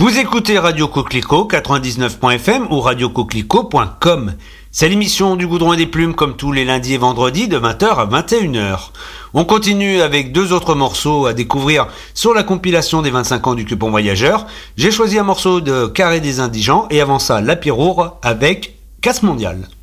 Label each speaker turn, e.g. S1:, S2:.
S1: Vous écoutez Radio Coquelicot 99.fm ou radiocoquelicot.com. C'est l'émission du Goudron et des Plumes comme tous les lundis et vendredis de 20h à 21h. On continue avec deux autres morceaux à découvrir sur la compilation des 25 ans du Cupon Voyageur. J'ai choisi un morceau de Carré des Indigents et avant ça La Piroure avec Casse Mondiale.